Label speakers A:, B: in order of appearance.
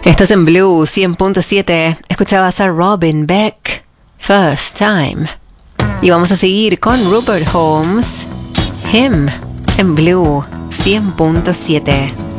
A: Estás en Blue 100.7. Escuchabas a Robin Beck, First Time. Y vamos a seguir con Rupert Holmes, Him, en Blue 100.7.